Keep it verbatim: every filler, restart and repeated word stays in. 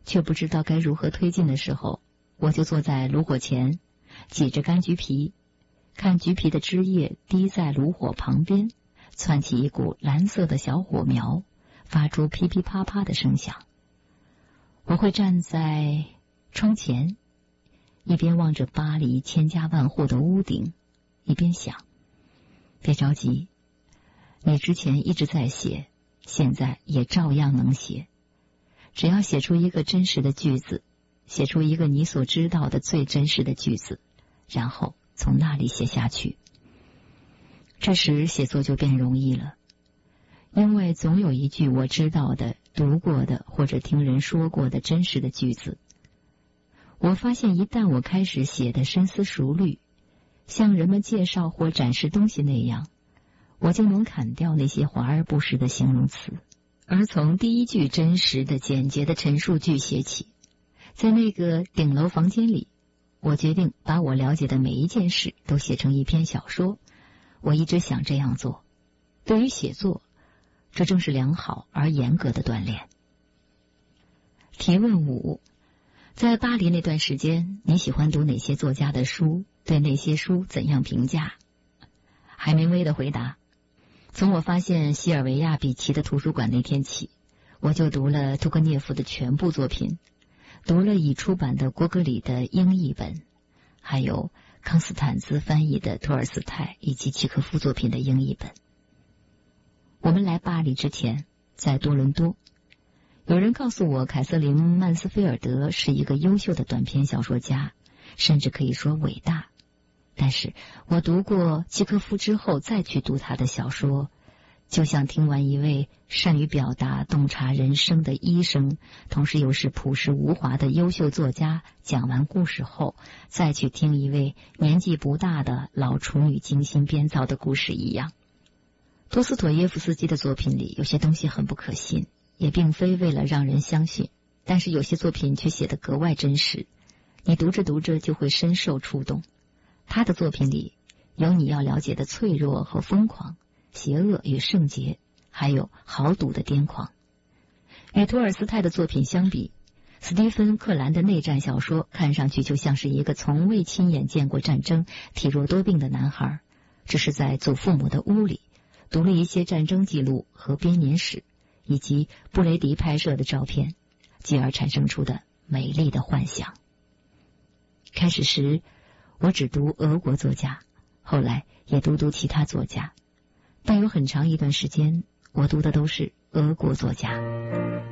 却不知道该如何推进的时候，我就坐在炉火前，挤着柑橘皮，看橘皮的汁液滴在炉火旁边，窜起一股蓝色的小火苗，发出噼噼啪啪的声响。我会站在窗前，一边望着巴黎千家万户的屋顶，一边想，别着急，你之前一直在写，现在也照样能写。只要写出一个真实的句子，写出一个你所知道的最真实的句子，然后从那里写下去。这时写作就变容易了，因为总有一句我知道的、读过的或者听人说过的真实的句子。我发现一旦我开始写得深思熟虑，像人们介绍或展示东西那样，我就能砍掉那些华而不实的形容词，而从第一句真实的简洁的陈述句写起。在那个顶楼房间里，我决定把我了解的每一件事都写成一篇小说。我一直想这样做，对于写作，这正是良好而严格的锻炼。提问五：在巴黎那段时间，你喜欢读哪些作家的书？对那些书怎样评价？海明威的回答：从我发现西尔维亚比奇的图书馆那天起，我就读了屠格涅夫的全部作品，读了已出版的郭格里的英译本，还有康斯坦兹翻译的托尔斯泰以及契诃夫作品的英译本。我们来巴黎之前，在多伦多，有人告诉我凯瑟琳·曼斯菲尔德是一个优秀的短篇小说家，甚至可以说伟大。但是我读过契诃夫之后再去读他的小说，就像听完一位善于表达、洞察人生的医生，同时又是朴实无华的优秀作家讲完故事后，再去听一位年纪不大的老处女精心编造的故事一样。托斯妥耶夫斯基的作品里有些东西很不可信，也并非为了让人相信，但是有些作品却写得格外真实，你读着读着就会深受触动。他的作品里有你要了解的脆弱和疯狂，邪恶与圣洁，还有豪赌的癫狂。与托尔斯泰的作品相比，斯蒂芬·克兰的内战小说看上去就像是一个从未亲眼见过战争、体弱多病的男孩，只是在祖父母的屋里读了一些战争记录和编年史，以及布雷迪拍摄的照片，继而产生出的美丽的幻想。开始时我只读俄国作家，后来也读读其他作家，但有很长一段时间我读的都是俄国作家。